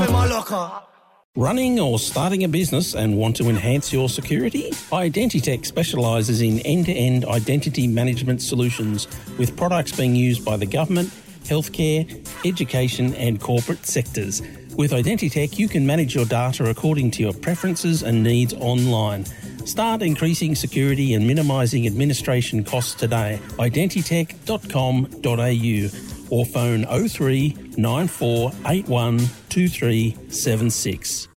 in my locker. Running or starting a business and want to enhance your security? Identitech specialises in end-to-end identity management solutions with products being used by the government, healthcare, education and corporate sectors. With Identitech, you can manage your data according to your preferences and needs online. Start increasing security and minimising administration costs today. Identitech.com.au or phone 03 9481 2376.